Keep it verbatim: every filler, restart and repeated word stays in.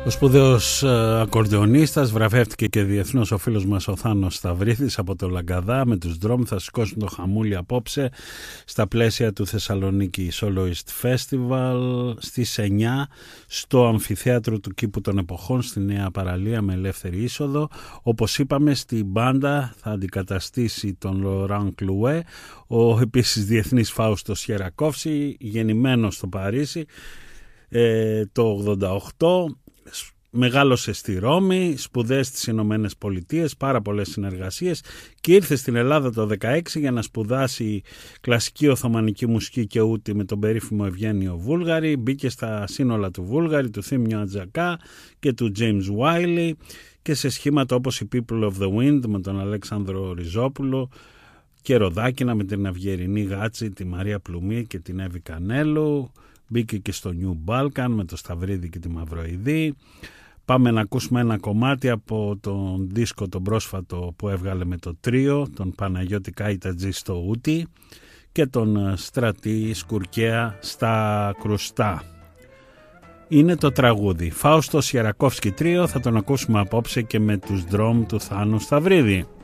Ο σπουδαίος ε, ακορντεονίστας, βραβεύτηκε και διεθνώς ο φίλος μας ο Θάνος Σταυρίδης από το Λαγκαδά με τους Δρόμ. Θα σηκώσουν το χαμούλι απόψε στα πλαίσια του Θεσσαλονίκη Soloist Festival στις εννιά στο αμφιθέατρο του Κήπου των Εποχών στη Νέα Παραλία με ελεύθερη είσοδο. Όπως είπαμε, στην μπάντα θα αντικαταστήσει τον Λοράν Κλουέ, ο επίσης διεθνής Φάουστος Σιερακόφσκι, γεννημένος στο Παρίσι ε, το ογδόντα οκτώ. Μεγάλωσε στη Ρώμη, σπουδές στις Ηνωμένες Πολιτείες, πάρα πολλές συνεργασίες και ήρθε στην Ελλάδα το δεκαέξι για να σπουδάσει κλασική οθωμανική μουσική και ούτη με τον περίφημο Ευγένιο Βούλγαρη. Μπήκε στα σύνολα του Βούλγαρη, του Θήμιο Ατζακά και του James Wiley και σε σχήματα όπως η People of the Wind με τον Αλέξανδρο Ριζόπουλο και Ροδάκινα με την Αυγερινή Γάτση, τη Μαρία Πλουμή και την Εύη Κανέλου. Μπήκε και στο New Balkan με το Σταυρίδη και τη Μαυροειδή. Πάμε να ακούσουμε ένα κομμάτι από τον δίσκο τον πρόσφατο που έβγαλε με το τρίο, τον Παναγιώτη Καϊτατζή στο ούτι και τον Στρατή Σκουρκαία στα κρουστά. Είναι το τραγούδι Φάουστο Σιερακόφσκι τρίο, θα τον ακούσουμε απόψε και με τους Δρόμ του Θάνου Σταυρίδη.